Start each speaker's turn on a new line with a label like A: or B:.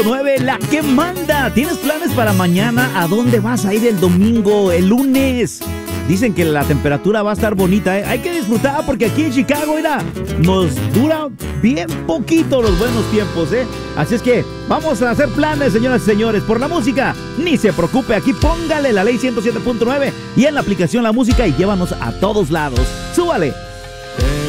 A: 9, la que manda. ¿Tienes planes para mañana? ¿A dónde vas a ir el domingo, el lunes? Dicen que la temperatura va a estar bonita, ¿eh? Hay que disfrutar porque aquí en Chicago, mira, nos dura bien poquito los buenos tiempos, ¿eh? Así es que vamos a hacer planes, señoras y señores. Por la música, ni se preocupe. Aquí póngale la ley 107.9 y en la aplicación La Música y llévanos a todos lados. ¡Súbale!